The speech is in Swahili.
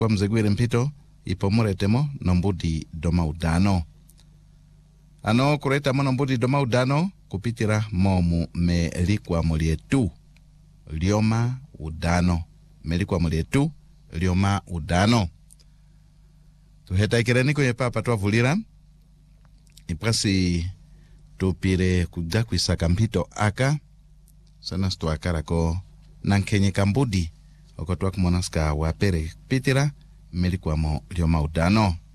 kwa mzegwire mpito ipomuretemo nombudi domaudano. Ano kureta mo nombudi domaudano kupitira momu melikwa mulietu lioma udano. Melikwa mulietu lioma udano. Tuheta ikireni kwenye papa tuavulira. Iprasi tupire kuja kuisaka mpito aka. Sana stu akarako nankenye kambudi. Okotuwa kumonaska wapere pitira melikwa mo lioma udano.